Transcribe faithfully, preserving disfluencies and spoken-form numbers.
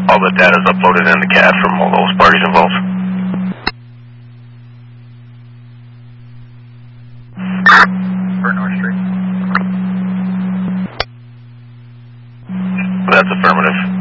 All the data is uploaded in the C A D from all those parties involved. For North Street. That's affirmative.